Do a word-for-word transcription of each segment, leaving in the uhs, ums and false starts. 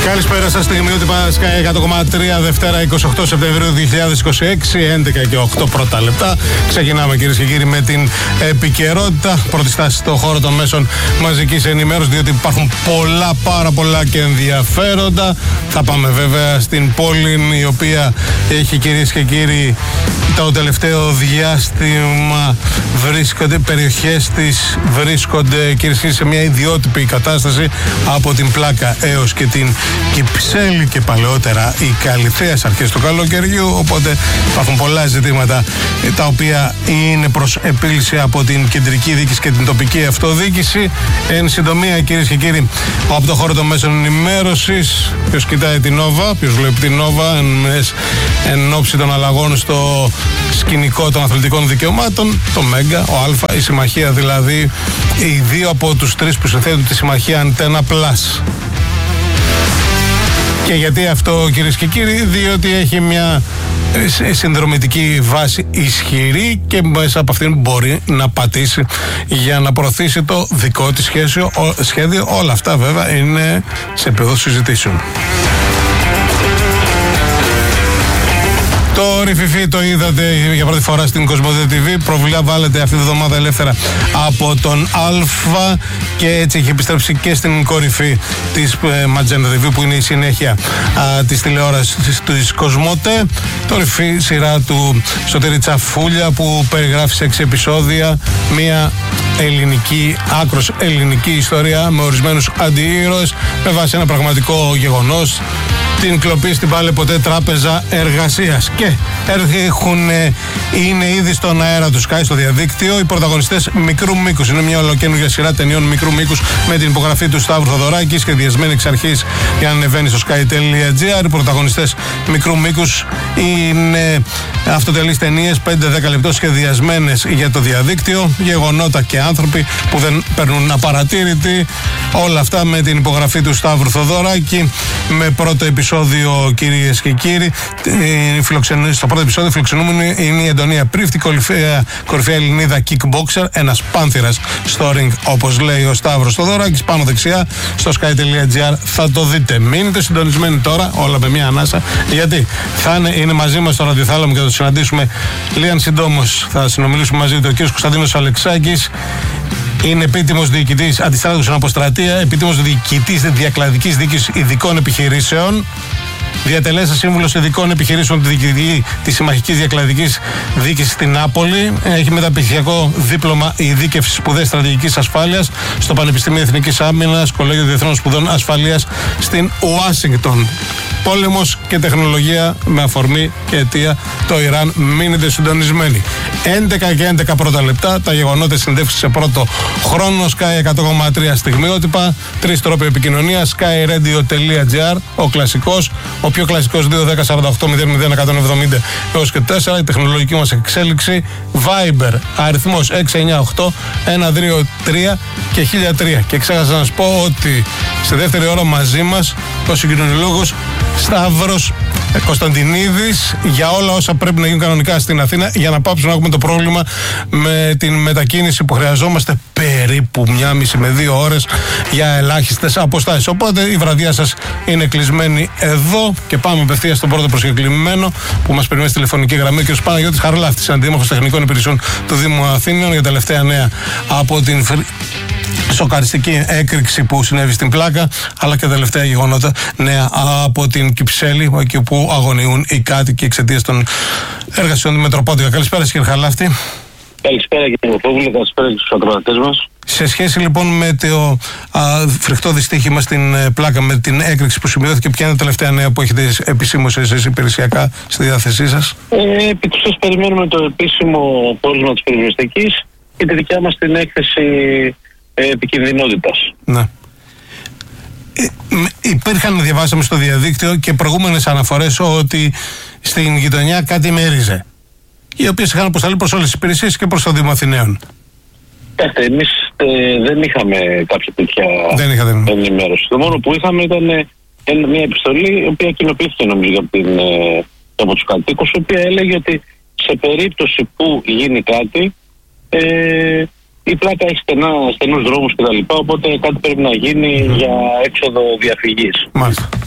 Καλησπέρα σας, στιγμιότυπα Sky εκατό κόμμα τρία, Δευτέρα εικοστή όγδοη Σεπτεμβρίου δύο χιλιάδες είκοσι έξι, έντεκα και οκτώ πρώτα λεπτά. Ξεκινάμε, κυρίες και κύριοι, με την επικαιρότητα. Πρώτη στάση στον χώρο των μέσων μαζικής ενημέρωσης, διότι υπάρχουν πολλά, πάρα πολλά και ενδιαφέροντα. Θα πάμε βέβαια στην πόλη, η οποία έχει, κυρίες και κύριοι, το τελευταίο διάστημα βρίσκονται, περιοχές της βρίσκονται, κυρίες και κύριοι, σε μια ιδιότυπη κατάσταση, από την Πλάκα έως και την Κυψέλη και παλαιότερα οι Καλυθέας αρχές του καλοκαιριού. Οπότε υπάρχουν πολλά ζητήματα τα οποία είναι προς επίλυση από την κεντρική διοίκηση και την τοπική αυτοδιοίκηση. Εν συντομία, κυρίες και κύριοι, από το χώρο των μέσων ενημέρωσης, ποιος κοιτάει την Νόβα, ποιος βλέπει την Νόβα εν, εν ώψη των αλλαγών στο σκηνικό των αθλητικών δικαιωμάτων, το Μέγκα, ο Α, η συμμαχία δηλαδή, οι δύο από τους τρεις που συνθέτουν τη συμμαχία Αντένα Plus. Και γιατί αυτό, κυρίες και κύριοι? Διότι έχει μια συνδρομητική βάση ισχυρή και μέσα από αυτήν μπορεί να πατήσει για να προωθήσει το δικό της σχέδιο. Όλα αυτά βέβαια είναι σε επίπεδο συζητήσεων. Το Ριφιφί το είδατε για πρώτη φορά στην Κοσμοτέ τι βι. Προβλάβαλεται αυτή τη βδομάδα ελεύθερα από τον Α και έτσι έχει επιστρέψει και στην κορυφή της Magenta τι βι, που είναι η συνέχεια α, της τηλεόρασης της Κοσμοτέ. Το Ριφιφί, σειρά του Σωτήρη Τσαφούλια, που περιγράφει σε έξι επεισόδια μια ελληνική, άκρος ελληνική ιστορία με ορισμένους αντιήρωες με βάση ένα πραγματικό γεγονός, την κλοπή στην Πάλε Ποτέ Τράπεζα Εργασίας. Και έχουν, είναι ήδη στον αέρα του Sky, στο διαδίκτυο, οι πρωταγωνιστές μικρού μήκους. Είναι μια ολοκαίνουργια σειρά ταινιών μικρού μήκους με την υπογραφή του Σταύρου Θοδωράκη, σχεδιασμένη εξ αρχής για να ανεβαίνει στο sky τελεία gr. Οι πρωταγωνιστές μικρού μήκους είναι αυτοτελείς ταινίες πέντε δέκα λεπτών, σχεδιασμένες για το διαδίκτυο, γεγονότα και άνθρωποι που δεν περνούν απαρατήρητοι. Όλα αυτά με την υπογραφή του Σταύρου Θοδωράκη. Με πρώτο επεισόδιο, κυρίες και κύριοι, στο πρώτο επεισόδιο φιλοξενούμενη είναι η Αντωνία Πρίφτη, κορυφαία, κορυφαία Ελληνίδα kickboxer, ένας πάνθυρας στο ring, όπως λέει ο Σταύρος Θοδωράκης. Πάνω δεξιά στο sky τελεία gr θα το δείτε. Μείνετε συντονισμένοι τώρα, όλα με μια ανάσα, γιατί θα είναι, είναι μαζί μας στο ραδιοθάλαμο και θα το συναντήσουμε λίγαν συντόμως. Θα συνομιλήσουμε μαζί του ο κ. Κωνσταντίνος Αλεξάκης. Είναι επίτιμος διοικητής αντιστράτευσης στην αποστρατεία, επίτιμος διοικητής διακλαδικής διοίκησης ειδικών επιχειρήσεων, διατελέσα σύμβουλος ειδικών επιχειρήσεων του διοικητή της Συμμαχικής Διακλαδικής Διοίκησης στην Νάπολη. Έχει μεταπτυχιακό δίπλωμα ειδίκευσης σπουδές στρατηγικής ασφάλειας στο Πανεπιστήμιο Εθνικής Άμυνας, Κολέγιο Διεθνών Σπουδών Ασφαλείας στην Ουάσιγκτον. Πόλεμος και τεχνολογία με αφορμή και αιτία το Ιράν. Μείνετε συντονισμένοι. έντεκα και έντεκα πρώτα λεπτά, τα γεγονότα συνδεύσεις σε πρώτο χρόνο. Sky εκατό κόμμα τρία στιγμιότυπα. Τρεις τρόποι επικοινωνίας. sky radio τελεία gr, ο κλασικός, ο πιο κλασικός δύο δέκα σαράντα οκτώ μηδέν μηδέν εκατόν εβδομήντα έως και τέσσερα. Η τεχνολογική μας εξέλιξη. Viber, αριθμός έξι εννιά οκτώ ένα δύο τρία και χίλια τρία. Και ξέχασα να σας πω ότι στη δεύτερη ώρα μαζί μας ο συγκοινωνιολόγος Σταύρος Κωνσταντινίδης για όλα όσα πρέπει να γίνουν κανονικά στην Αθήνα, για να πάψουμε να έχουμε το πρόβλημα με την μετακίνηση που χρειαζόμαστε περίπου μία μισή με δύο ώρες για ελάχιστες αποστάσεις. Οπότε η βραδιά σας είναι κλεισμένη εδώ και πάμε απευθείας στον πρώτο προσκεκλημένο που μας περιμένει στη τηλεφωνική γραμμή, ο κ. Παναγιώτης Χαρλάφτης, αντίδημαρχος τεχνικών υπηρεσιών του Δήμου Αθήνων, για τελευταία νέα από την σοκαριστική έκρηξη που συνέβη στην Πλάκα, αλλά και τελευταία γεγονότα νέα από την Κυψέλη, εκεί που αγωνιούν οι κάτοικοι εξαιτίας των εργασιών του Μετροπόντια. Καλησπέρα, κύριε Χαρλάφτη. Καλησπέρα, κύριε Πόπουλε, καλησπέρα και στους ακροατές μας. Σε σχέση λοιπόν με το α, φρικτό δυστύχημα στην ε, Πλάκα, με την έκρηξη που σημειώθηκε, ποια είναι τα τελευταία νέα που έχετε επισήμως εσείς υπηρεσιακά στη διάθεσή σας? Ε, επί του σας περιμένουμε το επίσημο πόρισμα της πυροσβεστικής και τη δικιά μας την έκθεση ε, επικινδυνότητας. Ναι. Ε, υπήρχαν, διαβάσαμε στο διαδίκτυο και προηγούμενες αναφορές ότι στην γειτονιά κάτι μέριζε, οι οποίες είχαν αποσταλεί προς όλες τις υπηρεσίες και προς το Δήμο Αθηναίων. Κοιτάξτε, εμείς ε, δεν είχαμε κάποια τέτοια ενημέρωση. Το μόνο που είχαμε ήταν ε, μια επιστολή, η οποία κοινοποιήθηκε νομίζω από, την, ε, από τους κατοίκους, η οποία έλεγε ότι σε περίπτωση που γίνει κάτι, ε, η Πλάκα έχει στενά, στενούς δρόμους κτλ. Οπότε κάτι πρέπει να γίνει mm-hmm. για έξοδο διαφυγής. Μάλιστα.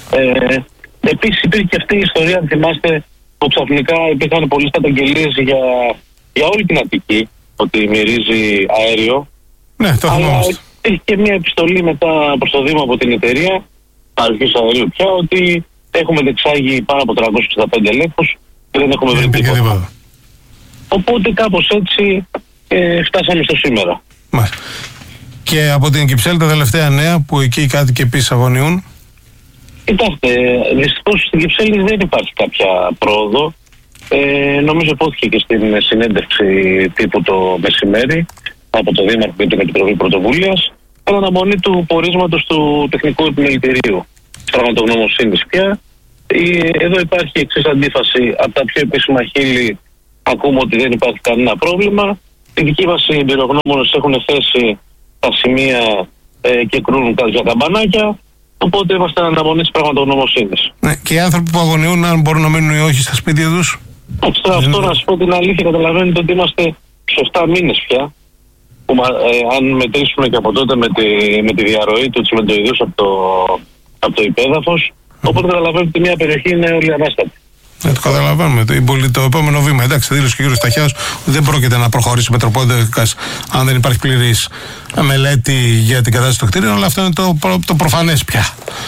Ε, Επίσης υπήρχε και αυτή η ιστορία, αν θυμάστε, που ξαφνικά υπήρχαν πολλές καταγγελίες για, για όλη την Αττική, ότι μυρίζει αέριο. Ναι, το αλλά υπήρχε και μια επιστολή μετά προς το Δήμο από την εταιρεία παροχής αερίου πια, ότι έχουμε διεξάγει πάνω από τριακόσιους εξήντα πέντε ελέγχους και δεν έχουμε βρει τίποτα. τίποτα. Οπότε κάπως έτσι ε, φτάσαμε στο σήμερα. Μας. Και από την Κυψέλη τα τελευταία νέα που εκεί οι κάτοικοι επίσης αγωνιούν. Κοιτάξτε, δυστυχώς στην Κυψέλη δεν υπάρχει κάποια πρόοδο. Ε, νομίζω υπόθηκε και στην συνέντευξη τύπου το μεσημέρι από το Δήμαρχο και την Επιτροπή Πρωτοβουλίας, εν αναμονή του πορίσματος του Τεχνικού Επιμελητηρίου της Πραγματογνωμοσύνης πια. Εδώ υπάρχει εξής αντίφαση. Από τα πιο επίσημα χείλη ακούμε ότι δεν υπάρχει κανένα πρόβλημα. Οι δικοί μας εμπειρογνώμονες έχουν θέσει τα σημεία ε, και κρούν κάποια καμπανάκια. Οπότε είμαστε αναμονή της πραγματογνωμοσύνης. Ναι, και οι άνθρωποι που αγωνιούν, αν μπορούν να μείνουν ή όχι στα σπίτια τους. Αυτό, αυτό να σας πω την αλήθεια, καταλαβαίνετε ότι είμαστε σε επτά μήνες πια. Που, ε, αν μετρήσουμε και από τότε με τη, με τη διαρροή του τσιμεντοειδούς από το, από το υπέδαφος, mm-hmm. οπότε καταλαβαίνετε ότι μια περιοχή είναι όλη ανάστατη. Ναι, το καταλαβαίνουμε. Το, το επόμενο βήμα. Εντάξει, δήλωσε και ο κ. Σταχιάς ότι δεν πρόκειται να προχωρήσει με Μετροπόλητας αν δεν υπάρχει πλήρης μελέτη για την κατάσταση των κτίριων, αλλά αυτό είναι το, προ, το προφανές πια.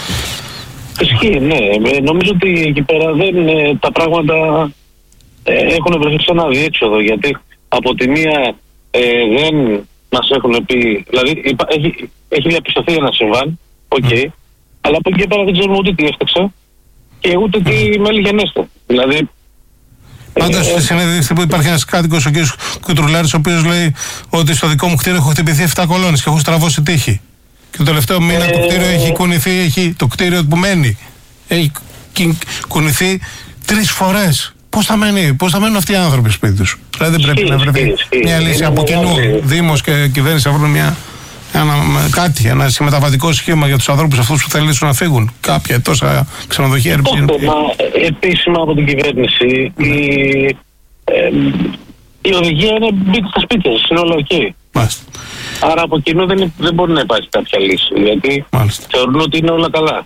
Ισχύει, ναι. Νομίζω ότι εκεί πέρα δεν, ε, τα πράγματα ε, έχουν βρεθεί σε ένα διέξοδο, γιατί από τη μία ε, δεν μας έχουν πει, δηλαδή υπά, έχει, έχει διαπιστωθεί ένα συμβάν, οκ, okay, mm. αλλά από εκεί πέρα δεν ξέρουμε ούτε τι έφταξε και ούτε τι mm. μέλη γενέστε. Δηλαδή, πάντως στη συνέντευξη που υπάρχει ένας κάτοικος, ο κ. Κουτρουλάρης, ο οποίος λέει ότι στο δικό μου κτίριο έχω χτυπηθεί επτά κολόνες και έχω στραβώσει τείχη. Και το τελευταίο μήνα ε... το κτίριο έχει κουνηθεί, έχει, το κτίριο που μένει έχει κουνηθεί τρεις φορές. Πώς θα, μένει, πώς θα μένουν αυτοί οι άνθρωποι σπίτι τους? Δηλαδή δεν πρέπει να βρεθεί μια λύση από κοινού, Δήμος και κυβέρνηση, να βρουν μια, ένα, κάτι, ένα συμμεταβατικό σχήμα για τους ανθρώπους αυτούς που θέλουν να φύγουν. Κάποια τόσα ξενοδοχεία. Επίσημα από την κυβέρνηση η, ε, η οδηγία είναι μπείτε στα σπίτια σας, είναι όλα οκ. Okay. Άρα από κοινού δεν, δεν μπορεί να υπάρχει κάποια λύση, γιατί Μάλιστα. θεωρούν ότι είναι όλα καλά.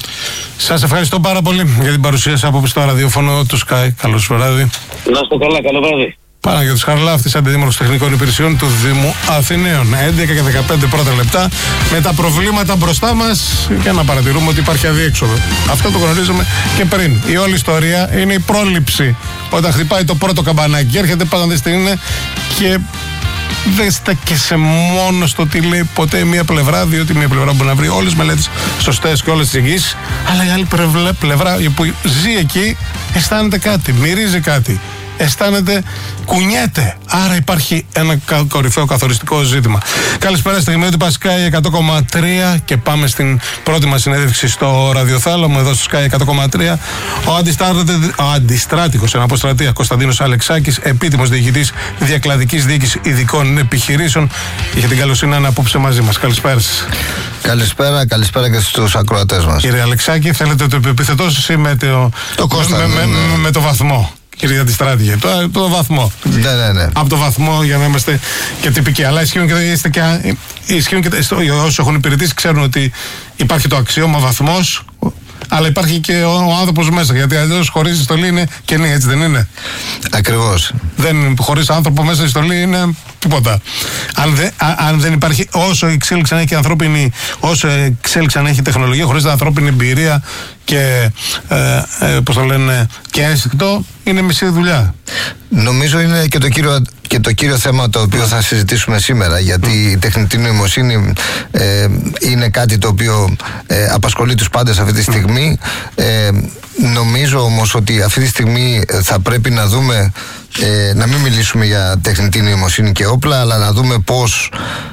Σας ευχαριστώ πάρα πολύ για την παρουσία σας από στο ραδιόφωνο του Sky. Καλώς βράδυ. Να είστε καλά, καλό βράδυ. Παναγιώτης Χαρλάφτης, Αντιδήμαρχος Τεχνικών Υπηρεσιών του Δήμου Αθηναίων. έντεκα και δεκαπέντε πρώτα λεπτά με τα προβλήματα μπροστά μας για να παρατηρούμε ότι υπάρχει αδιέξοδο. Αυτό το γνωρίζουμε και πριν. Η όλη ιστορία είναι η πρόληψη. Όταν χτυπάει το πρώτο καμπανάκι, έρχεται πάντα δεν στην είναι και δεν στέκεσαι μόνο στο τι λέει ποτέ μία πλευρά, διότι μία πλευρά μπορεί να βρει όλες τις μελέτες σωστές και όλες τις εγγύσεις, αλλά η άλλη πλευρά που ζει εκεί αισθάνεται κάτι, μυρίζει κάτι, αισθάνεται, κουνιέται. Άρα υπάρχει ένα κορυφαίο καθοριστικό ζήτημα. Καλησπέρα στη Γημνιώτη Sky εκατό κόμμα τρία και πάμε στην πρώτη μας συνέντευξη στο ραδιοθάλαμο εδώ στο Sky εκατό κόμμα τρία. Ο, ο αντιστράτηγος εν αποστρατεία Κωνσταντίνος Αλεξάκης, επίτιμος διοικητής διακλαδικής διοίκησης ειδικών επιχειρήσεων, είχε την καλοσύνη να είναι απόψε μαζί μας. Καλησπέρα σας. Καλησπέρα, καλησπέρα και στους ακροατές μας. Κύριε Αλεξάκη, θέλετε το επιθετό σας ή με το, το, Κώστα, με, με, με, με το βαθμό? Κύριε Αντιστράτηγε, το, το βαθμό. Ναι, ναι, ναι. Από το βαθμό για να είμαστε και τυπικοί. Αλλά ισχύουν και, είστε και, ισχύουν και όσοι έχουν υπηρετήσει ξέρουν ότι υπάρχει το αξίωμα βαθμός, αλλά υπάρχει και ο, ο άνθρωπος μέσα. Γιατί αλλιώς χωρίς η στολή είναι κενή, έτσι δεν είναι? Ακριβώς. Δεν, χωρίς άνθρωπο μέσα η στολή είναι τίποτα. Αν, δε, α, αν δεν υπάρχει, όσο εξέλιξη αν έχει ανθρώπινη, όσο εξέλιξη αν έχει τεχνολογία, χωρίς την ανθρώπινη εμπειρία και, ε, ε, πώς το λένε, και ένστικτο, είναι μισή δουλειά. Νομίζω είναι και το κύριο, και το κύριο θέμα το οποίο θα συζητήσουμε σήμερα, γιατί mm. η τεχνητή νοημοσύνη ε, είναι κάτι το οποίο ε, απασχολεί τους πάντες αυτή τη στιγμή. Ε, νομίζω όμως ότι αυτή τη στιγμή θα πρέπει να δούμε, ε, να μην μιλήσουμε για τεχνητή νοημοσύνη και όπλα, αλλά να δούμε πώς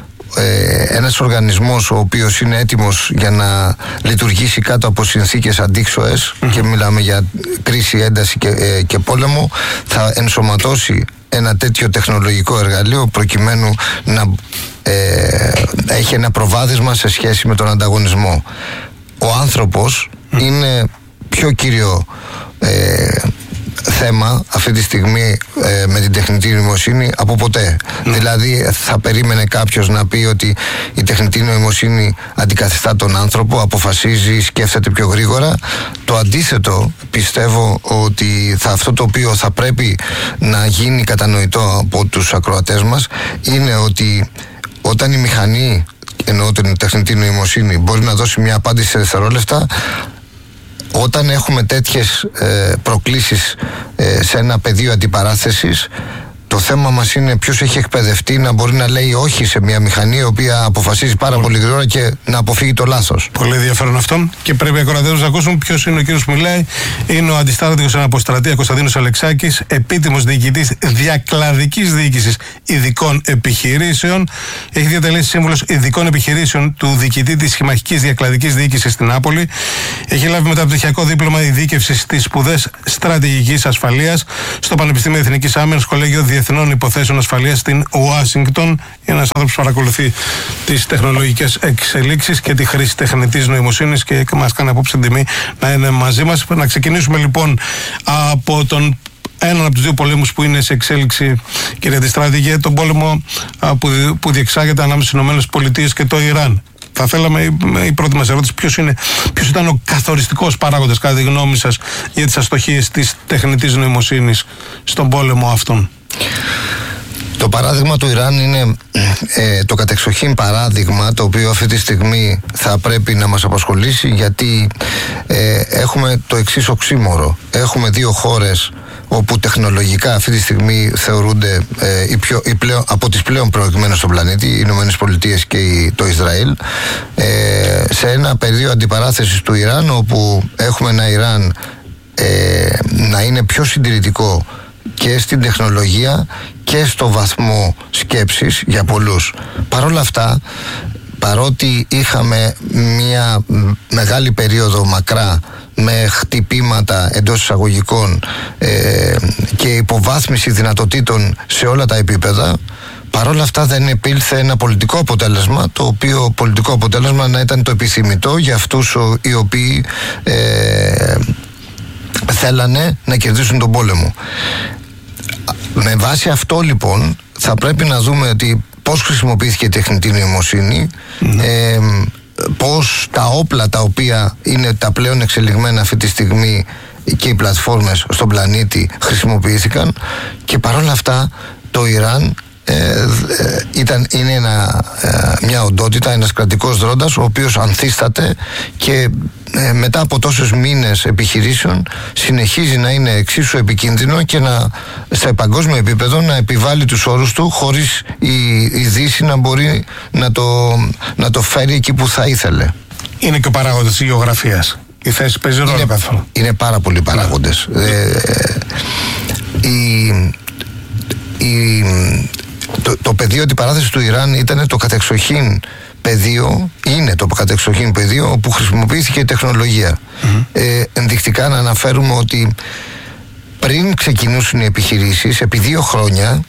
Ε, ένας οργανισμός ο οποίος είναι έτοιμος για να λειτουργήσει κάτω από συνθήκες αντίξωες mm-hmm. και μιλάμε για κρίση, ένταση και, ε, και πόλεμο, θα ενσωματώσει ένα τέτοιο τεχνολογικό εργαλείο προκειμένου να ε, έχει ένα προβάδισμα σε σχέση με τον ανταγωνισμό. Ο άνθρωπος mm. είναι πιο κύριο ε, θέμα αυτή τη στιγμή ε, με την τεχνητή νοημοσύνη από ποτέ. Mm. Δηλαδή θα περίμενε κάποιος να πει ότι η τεχνητή νοημοσύνη αντικαθιστά τον άνθρωπο, αποφασίζει, σκέφτεται πιο γρήγορα. Το αντίθετο πιστεύω ότι θα, αυτό το οποίο θα πρέπει να γίνει κατανοητό από τους ακροατές μας είναι ότι όταν η μηχανή, εννοώ την τεχνητή νοημοσύνη, μπορεί να δώσει μια απάντηση σε δευτερόλεπτα, όταν έχουμε τέτοιες ε, προκλήσεις ε, σε ένα πεδίο αντιπαράθεσης, το θέμα μας είναι ποιος έχει εκπαιδευτεί να μπορεί να λέει όχι σε μια μηχανή η οποία αποφασίζει πάρα πολύ, πολύ γρήγορα και να αποφύγει το λάθος. Πολύ ενδιαφέρον αυτό και πρέπει οι ακροατές να ακούσουν ποιος είναι ο κύριος που μιλάει. Είναι ο αντιστράτηγος αναποστρατεία Κωνσταντίνος Αλεξάκης, επίτιμος διοικητής διακλαδικής διοίκησης ειδικών επιχειρήσεων. Έχει διατελέσει σύμβουλος ειδικών επιχειρήσεων του διοικητή της Συμμαχικής Διακλαδικής Διοίκησης στην Νάπολη. Έχει λάβει μεταπτυχιακό δίπλωμα ειδίκευσης στις σπουδές στρατηγικής ασφαλείας στο Πανεπιστήμιο Εθνικής Άμυνας, Κολέγιο Διεθνών Υποθέσεων Ασφαλείας στην Ουάσιγκτον. Είναι ένας άνθρωπος που παρακολουθεί τις τεχνολογικές εξελίξεις και τη χρήση τεχνητής νοημοσύνης και μας κάνει απόψε τιμή να είναι μαζί μας. Να ξεκινήσουμε λοιπόν από τον έναν από τους δύο πολέμους που είναι σε εξέλιξη, κύριε Αντιστράτηγε, τον πόλεμο που, που διεξάγεται ανάμεσα στις ΗΠΑ και το Ιράν. Θα θέλαμε η πρώτη μας ερώτηση, ποιος, είναι, ποιος ήταν ο καθοριστικός παράγοντας κατά τη γνώμη σας για τις αστοχίες της τεχνητής νοημοσύνης στον πόλεμο αυτόν? Το παράδειγμα του Ιράν είναι ε, το κατεξοχήν παράδειγμα το οποίο αυτή τη στιγμή θα πρέπει να μας απασχολήσει, γιατί ε, έχουμε το εξής οξύμορο. Έχουμε δύο χώρες όπου τεχνολογικά αυτή τη στιγμή θεωρούνται ε, οι πιο, οι πλέον, από τις πλέον προηγμένες στον πλανήτη, οι Ηνωμένες Πολιτείες και η, το Ισραήλ, ε, σε ένα πεδίο αντιπαράθεσης του Ιράν, όπου έχουμε ένα Ιράν ε, να είναι πιο συντηρητικό και στην τεχνολογία και στο βαθμό σκέψης για πολλούς. Παρ' όλα αυτά, παρότι είχαμε μια μεγάλη περίοδο μακρά με χτυπήματα εντός εισαγωγικών ε, και υποβάθμιση δυνατοτήτων σε όλα τα επίπεδα, παρόλα αυτά δεν επήλθε ένα πολιτικό αποτέλεσμα, το οποίο πολιτικό αποτέλεσμα να ήταν το επιθυμητό για αυτούς οι οποίοι ε, θέλανε να κερδίσουν τον πόλεμο. Με βάση αυτό λοιπόν θα πρέπει να δούμε ότι πώς χρησιμοποιήθηκε η τεχνητή νοημοσύνη, mm. ε, πώς τα όπλα τα οποία είναι τα πλέον εξελιγμένα αυτή τη στιγμή και οι πλατφόρμες στον πλανήτη χρησιμοποιήθηκαν, και παρόλα αυτά το Ιράν ε, ε, ήταν, είναι ένα, ε, μια οντότητα, ένας κρατικός δρόντας ο οποίος ανθίσταται και ε, μετά από τόσους μήνες επιχειρήσεων συνεχίζει να είναι εξίσου επικίνδυνο και να, σε παγκόσμιο επίπεδο, να επιβάλλει τους όρους του χωρίς η, η Δύση να μπορεί να το, να το φέρει εκεί που θα ήθελε. Είναι και ο παράγοντας της γεωγραφίας. Η θέση παίζει ρόλο καθόλου. Είναι πάρα πολλοί παράγοντες. Ε, η, η, το, το πεδίο αντιπαράθεσης του Ιράν ήταν το κατεξοχήν πεδίο, είναι το κατεξοχήν πεδίο όπου χρησιμοποιήθηκε η τεχνολογία. Mm-hmm. Ε, ενδεικτικά να αναφέρουμε ότι πριν ξεκινήσουν οι επιχειρήσεις, επί δύο χρόνια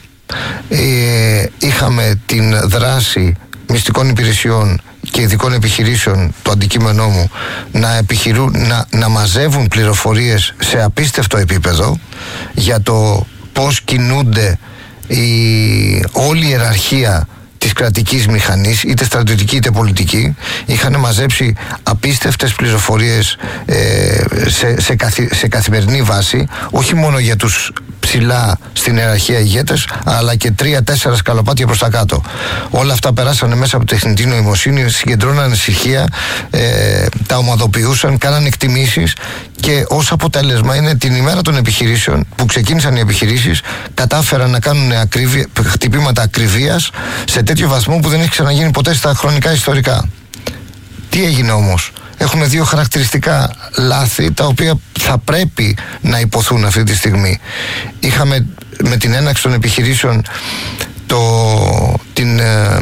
ε, είχαμε την δράση μυστικών υπηρεσιών και ειδικών επιχειρήσεων, το αντικείμενό μου, να, επιχειρούν, να, να μαζεύουν πληροφορίες σε απίστευτο επίπεδο για το πώς κινούνται η, όλη η ιεραρχία της κρατικής μηχανής, είτε στρατιωτική είτε πολιτική. Είχαν μαζέψει απίστευτες πληροφορίες ε, σε, σε, καθη, σε καθημερινή βάση, όχι μόνο για τους ψηλά στην ιεραρχία ηγέτες, αλλά και τρία-τέσσερα σκαλοπάτια προς τα κάτω. Όλα αυτά περάσανε μέσα από τεχνητή νοημοσύνη, συγκεντρώνανε στοιχεία, ε, τα ομαδοποιούσαν, κάνανε εκτιμήσεις, και ως αποτέλεσμα είναι την ημέρα των επιχειρήσεων που ξεκίνησαν οι επιχειρήσεις, κατάφεραν να κάνουν ακρίβεια, χτυπήματα ακριβίας σε τέτοιο βαθμό που δεν έχει ξαναγίνει ποτέ στα χρονικά ιστορικά. Τι έγινε όμως? Έχουμε δύο χαρακτηριστικά λάθη τα οποία θα πρέπει να υποθούν αυτή τη στιγμή. Είχαμε με την έναξη των επιχειρήσεων το, την ε,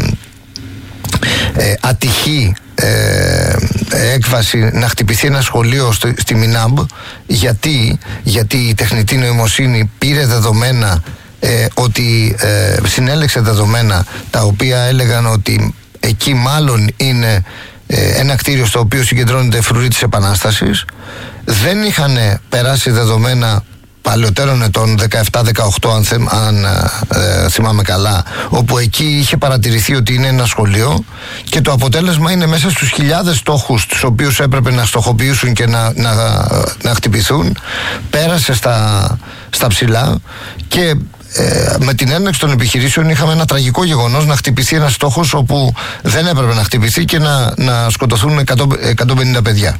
ε, ατυχή ε, έκβαση να χτυπηθεί ένα σχολείο στο, στη Μινάμπ. Γιατί, γιατί η τεχνητή νοημοσύνη πήρε δεδομένα, ε, ότι ε, συνέλεξε δεδομένα τα οποία έλεγαν ότι εκεί μάλλον είναι ένα κτίριο στο οποίο συγκεντρώνεται φρουρή της Επανάστασης. Δεν είχαν περάσει δεδομένα παλαιότερων ετών, δεκαεπτά δεκαοκτώ αν, θεμ, αν ε, θυμάμαι καλά, όπου εκεί είχε παρατηρηθεί ότι είναι ένα σχολείο και το αποτέλεσμα είναι μέσα στους χιλιάδες στόχους τους οποίους έπρεπε να στοχοποιήσουν και να, να, να χτυπηθούν, πέρασε στα, στα ψηλά και ε, με την έναρξη των επιχειρήσεων είχαμε ένα τραγικό γεγονός να χτυπηθεί ένας στόχος όπου δεν έπρεπε να χτυπηθεί και να, να σκοτωθούν εκατόν πενήντα παιδιά.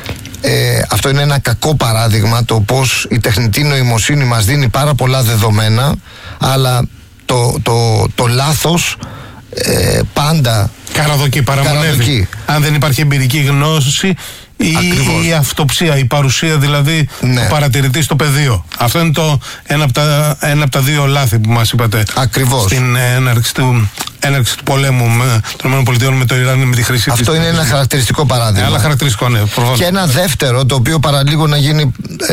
Ε, αυτό είναι ένα κακό παράδειγμα το πως η τεχνητή νοημοσύνη μας δίνει πάρα πολλά δεδομένα, αλλά το, το, το λάθος ε, πάντα καραδοκεί, παραμονεύει. Καραδοκεί. Αν δεν υπάρχει εμπειρική γνώση ή η αυτοψία, η παρουσία δηλαδή ναι. του παρατηρητή στο πεδίο. Αυτό είναι το, ένα, από τα, ένα από τα δύο λάθη που μας είπατε. Ακριβώς. Στην έναρξη του, έναρξη του πολέμου με, των ΗΠΑ με το Ιράν, με τη χρήση. Αυτό είναι ένα χαρακτηριστικό παράδειγμα. Ένα χαρακτηριστικό, ναι. Προφανώς. Και ένα δεύτερο, το οποίο παραλίγο να γίνει,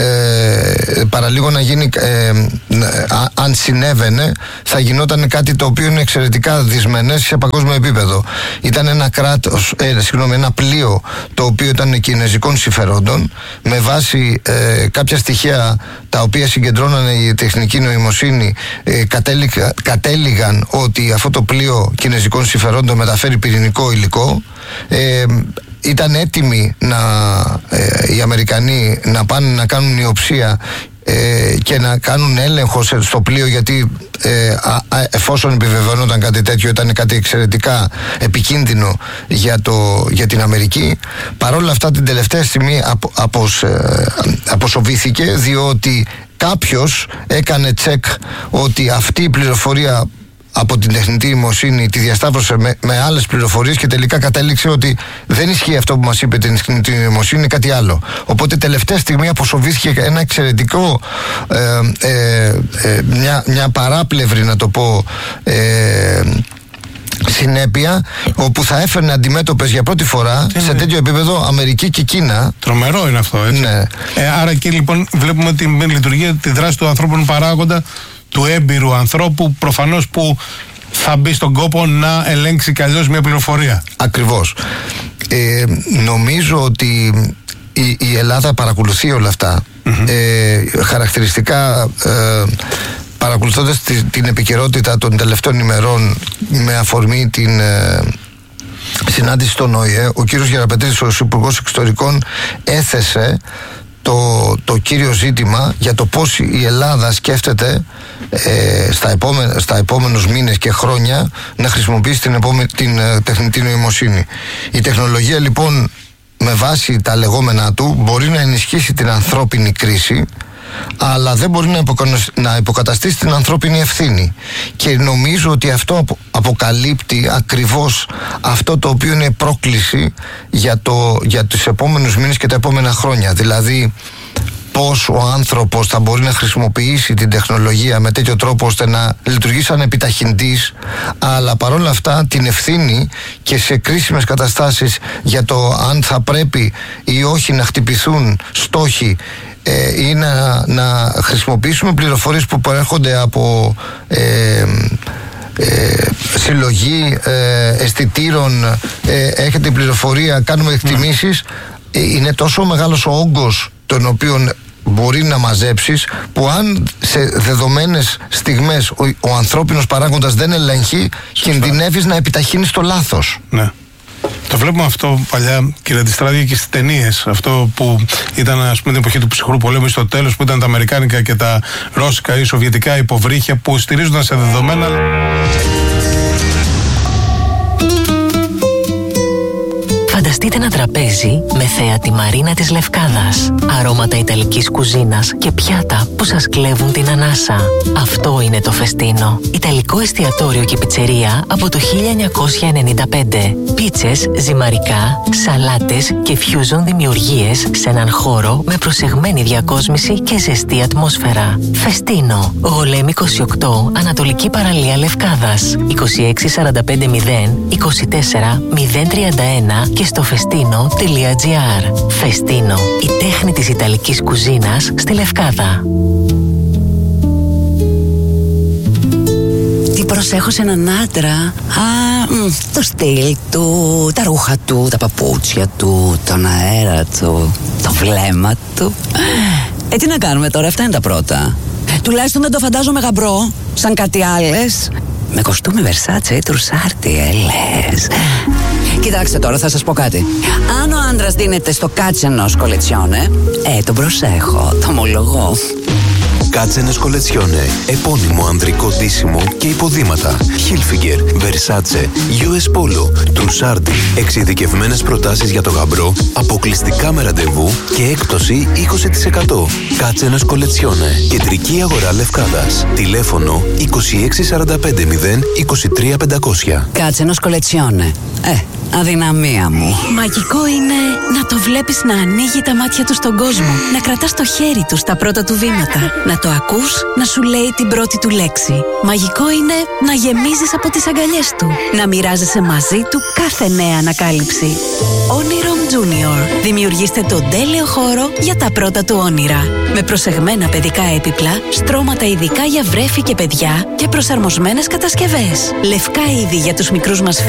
ε, παραλίγο να γίνει ε, ε, αν συνέβαινε, θα γινόταν κάτι το οποίο είναι εξαιρετικά δυσμενές σε παγκόσμιο επίπεδο. Ήταν ένα κράτος, ε, συγγνώμη, ένα πλοίο το οποίο ήταν κινέζικων συμφερόντων, με βάση ε, κάποια στοιχεία τα οποία συγκεντρώνανε η τεχνική νοημοσύνη, ε, κατέληγα, κατέληγαν ότι αυτό το πλοίο κινέζικων συμφερόντων μεταφέρει πυρηνικό υλικό. Ε, ήταν έτοιμοι να, ε, οι Αμερικανοί να πάνε να κάνουν ιοψία ε, και να κάνουν έλεγχο στο πλοίο, γιατί ε, α, α, εφόσον επιβεβαιωνόταν κάτι τέτοιο ήταν κάτι εξαιρετικά επικίνδυνο για, το, για την Αμερική. Παρόλα αυτά την τελευταία στιγμή απο, αποσ, ε, αποσοβήθηκε, διότι κάποιος έκανε τσεκ ότι αυτή η πληροφορία από την τεχνητή νοημοσύνη τη διασταύρωσε με, με άλλες πληροφορίες και τελικά κατέληξε ότι δεν ισχύει αυτό που μας είπε την τεχνητή νοημοσύνη, είναι κάτι άλλο. Οπότε τελευταία στιγμή αποσοβήθηκε ένα εξαιρετικό ε, ε, ε, μια, μια παράπλευρη, να το πω, ε, συνέπεια, όπου θα έφερνε αντιμέτωπες για πρώτη φορά σε τέτοιο επίπεδο Αμερική και Κίνα. Τρομερό είναι αυτό, έτσι. Ναι. Ε, άρα και λοιπόν βλέπουμε τη λειτουργία, τη δράση του ανθρώπινου παράγοντα, του έμπειρου ανθρώπου, προφανώς, που θα μπει στον κόπο να ελέγξει κι αλλιώς μια πληροφορία. Ακριβώς. Ε, νομίζω ότι η, η Ελλάδα παρακολουθεί όλα αυτά. Mm-hmm. Ε, χαρακτηριστικά ε, παρακολουθώντας τη, την επικαιρότητα των τελευταίων ημερών με αφορμή την ε, συνάντηση στον ΟΗΕ, ο κύριος Γεραπετρίδης, ο Υπουργός Εξωτερικών, έθεσε Το, το κύριο ζήτημα για το πώς η Ελλάδα σκέφτεται ε, στα, επόμενα, στα επόμενους μήνες και χρόνια να χρησιμοποιήσει την, επόμε, την ε, τεχνητή νοημοσύνη. Η τεχνολογία λοιπόν, με βάση τα λεγόμενά του, μπορεί να ενισχύσει την ανθρώπινη κρίση, αλλά δεν μπορεί να, υποκαταστήσει, να υποκαταστήσει την ανθρώπινη ευθύνη. Και νομίζω ότι αυτό αποκαλύπτει ακριβώς αυτό το οποίο είναι πρόκληση για, το, για τους επόμενους μήνες και τα επόμενα χρόνια. Δηλαδή, πώς ο άνθρωπος θα μπορεί να χρησιμοποιήσει την τεχνολογία με τέτοιο τρόπο ώστε να λειτουργεί σαν επιταχυντής, αλλά παρόλα αυτά την ευθύνη και σε κρίσιμες καταστάσεις για το αν θα πρέπει ή όχι να χτυπηθούν στόχοι ή να, να χρησιμοποιήσουμε πληροφορίες που προέρχονται από ε, ε, συλλογή ε, αισθητήρων, ε, έχετε πληροφορία, κάνουμε εκτιμήσεις. ε, είναι τόσο μεγάλος ο όγκος τον οποίον μπορεί να μαζέψεις, που αν σε δεδομένες στιγμές ο, ο ανθρώπινος παράγοντας δεν ελέγχει, κινδυνεύεις να επιταχύνεις το λάθος. Ναι. Το βλέπουμε αυτό παλιά, κύριε Αντιστράδη, και στις ταινίες. Αυτό που ήταν, ας πούμε, την εποχή του ψυχρού πολέμου, στο τέλος, που ήταν τα αμερικάνικα και τα ρώσικα ή σοβιετικά υποβρύχια που στηρίζονταν σε δεδομένα. Φανταστείτε ένα τραπέζι με θέα τη Μαρίνα της Λευκάδας, αρώματα ιταλικής κουζίνας και πιάτα που σας κλέβουν την ανάσα. Αυτό είναι το Φεστίνο. Ιταλικό εστιατόριο και πιτσερία από το χίλια εννιακόσια ενενήντα πέντε. Πίτσες, ζυμαρικά, σαλάτες και fusion δημιουργίες σε έναν χώρο με προσεγμένη διακόσμηση και ζεστή ατμόσφαιρα. Φεστίνο. Γολέμ είκοσι οκτώ, Ανατολική Παραλία Λευκάδας. είκοσι έξι σαράντα πέντε μηδέν είκοσι τέσσερα μηδέν τριάντα ένα και στο φεστίνο τελεία τζι άρ. Φεστίνο, η τέχνη της ιταλικής κουζίνας στη Λευκάδα. Τι προσέχω σε έναν άντρα? Α, μ, το στυλ του, τα ρούχα του, τα παπούτσια του, τον αέρα του, το βλέμμα του. Ε, τι να κάνουμε τώρα, αυτά είναι τα πρώτα. Τουλάχιστον δεν το φαντάζομαι γαμπρό, σαν κάτι άλλες. Με κοστούμι Versace ή τρουσάρτι, ε, λες. Κοιτάξτε τώρα, θα σας πω κάτι. Αν ο άντρας δίνεται στο κάτσενος κολετσιόνε, ε, τον προσέχω, το ομολογώ. Κάτσενες κολετσιόνε, επώνυμο ανδρικό ντύσιμο και υποδήματα. Hilfiger, Versace, γιου ες Polo, Trussardi. Εξειδικευμένες προτάσεις για το γαμπρό, αποκλειστικά με ραντεβού και έκπτωση είκοσι τοις εκατό. Κάτσενες κολετσιόνε, κεντρική αγορά Λευκάδας. Τηλέφωνο είκοσι έξι σαράντα πέντε μηδέν είκοσι τρία πεντακόσια. Κάτσενος κολετσιόνε. Ε, αδυναμία μου. Μαγικό είναι να το βλέπεις να ανοίγει τα μάτια του στον κόσμο, να κρατάς το χέρι του στα πρώτα του βήματα, να το ακούς να σου λέει την πρώτη του λέξη. Μαγικό είναι να γεμίζεις από τις αγκαλιές του, να μοιράζεσαι μαζί του κάθε νέα ανακάλυψη. Oniron Junior. Δημιουργήστε τον τέλειο χώρο για τα πρώτα του όνειρα. Με προσεγμένα παιδικά έπιπλα, στρώματα ειδικά για βρέφη και παιδιά και προσαρμοσμένες κατασκευές. Λευκά είδη για τους μικρούς μας